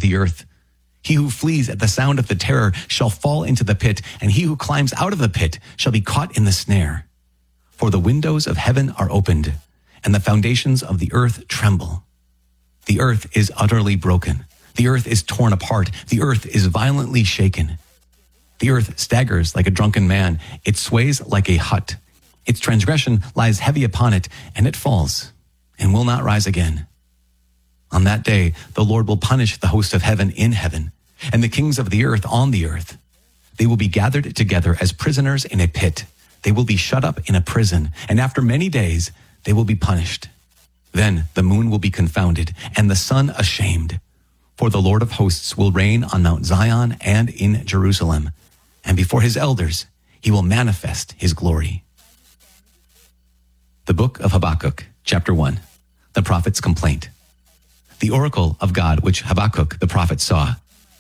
the earth. He who flees at the sound of the terror shall fall into the pit, and he who climbs out of the pit shall be caught in the snare. For the windows of heaven are opened, and the foundations of the earth tremble. The earth is utterly broken. The earth is torn apart. The earth is violently shaken. The earth staggers like a drunken man. It sways like a hut. Its transgression lies heavy upon it, and it falls, and will not rise again. On that day, the Lord will punish the host of heaven in heaven, and the kings of the earth on the earth. They will be gathered together as prisoners in a pit. They will be shut up in a prison, and after many days, they will be punished. Then the moon will be confounded, and the sun ashamed. For the Lord of hosts will reign on Mount Zion and in Jerusalem, and before his elders, he will manifest his glory. The book of Habakkuk, chapter 1, the prophet's complaint. The oracle of God which Habakkuk the prophet saw.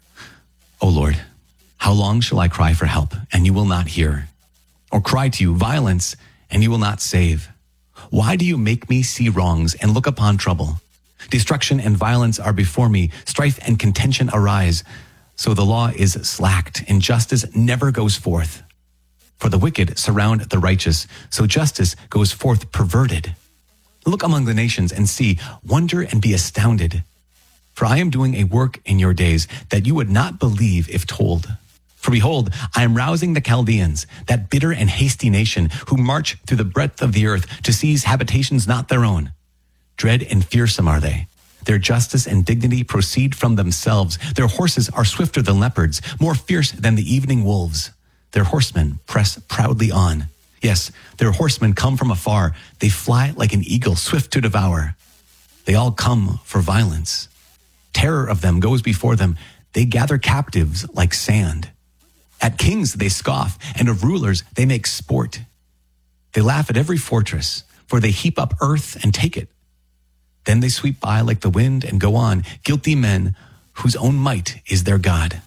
O Lord, how long shall I cry for help, and you will not hear? Or cry to you violence, and you will not save? Why do you make me see wrongs and look upon trouble? Destruction and violence are before me, strife and contention arise. So the law is slacked, and justice never goes forth. For the wicked surround the righteous, so justice goes forth perverted. Look among the nations and see, wonder and be astounded. For I am doing a work in your days that you would not believe if told. For behold, I am rousing the Chaldeans, that bitter and hasty nation, who march through the breadth of the earth to seize habitations not their own. Dread and fearsome are they. Their justice and dignity proceed from themselves. Their horses are swifter than leopards, more fierce than the evening wolves. Their horsemen press proudly on. Yes, their horsemen come from afar. They fly like an eagle, swift to devour. They all come for violence. Terror of them goes before them. They gather captives like sand. At kings they scoff, and of rulers they make sport. They laugh at every fortress, for they heap up earth and take it. Then they sweep by like the wind and go on, guilty men whose own might is their God.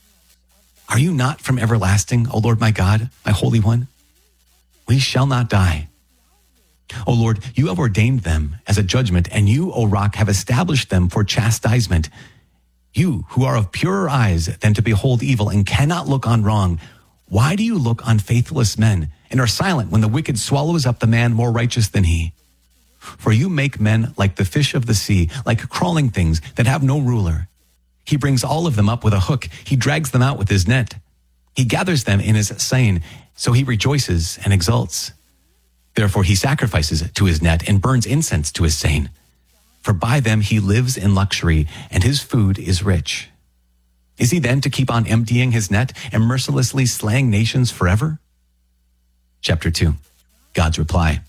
Are you not from everlasting, O Lord my God, my Holy One? We shall not die. O Lord, you have ordained them as a judgment, and you, O Rock, have established them for chastisement. You, who are of purer eyes than to behold evil and cannot look on wrong, why do you look on faithless men and are silent when the wicked swallows up the man more righteous than he? For you make men like the fish of the sea, like crawling things that have no ruler. He brings all of them up with a hook. He drags them out with his net. He gathers them in his seine, so he rejoices and exults. Therefore he sacrifices to his net and burns incense to his seine. For by them he lives in luxury, and his food is rich. Is he then to keep on emptying his net and mercilessly slaying nations forever? Chapter 2, God's reply.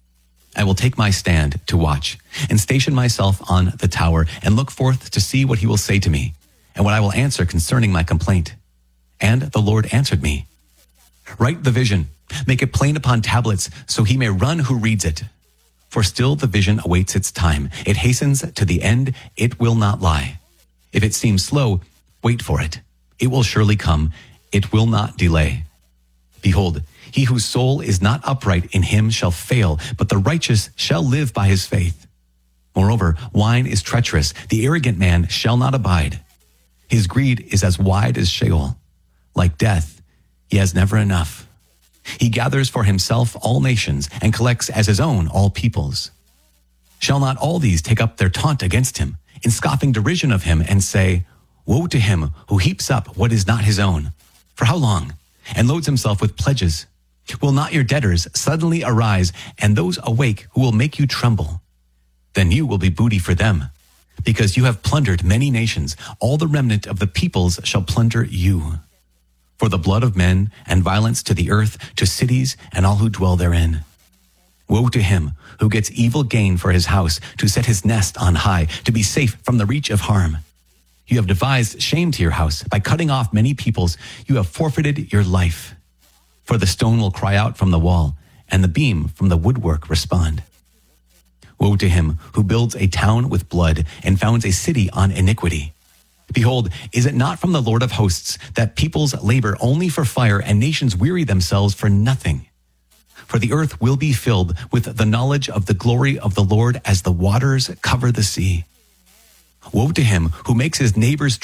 I will take my stand to watch and station myself on the tower and look forth to see what he will say to me and what I will answer concerning my complaint. And the Lord answered me. Write the vision, make it plain upon tablets so he may run who reads it. For still the vision awaits its time. It hastens to the end. It will not lie. If it seems slow, wait for it. It will surely come. It will not delay. Behold, he whose soul is not upright in him shall fail, but the righteous shall live by his faith. Moreover, wine is treacherous. The arrogant man shall not abide. His greed is as wide as Sheol. Like death, he has never enough. He gathers for himself all nations and collects as his own all peoples. Shall not all these take up their taunt against him, in scoffing derision of him, and say, Woe to him who heaps up what is not his own. For how long? And loads himself with pledges. Will not your debtors suddenly arise, and those awake who will make you tremble? Then you will be booty for them, because you have plundered many nations. All the remnant of the peoples shall plunder you. For the blood of men and violence to the earth, to cities and all who dwell therein. Woe to him who gets evil gain for his house, to set his nest on high, to be safe from the reach of harm. You have devised shame to your house. By cutting off many peoples, you have forfeited your life. For the stone will cry out from the wall, and the beam from the woodwork respond. Woe to him who builds a town with blood and founds a city on iniquity. Behold, is it not from the Lord of hosts that peoples labor only for fire and nations weary themselves for nothing? For the earth will be filled with the knowledge of the glory of the Lord as the waters cover the sea. Woe to him who makes his neighbor's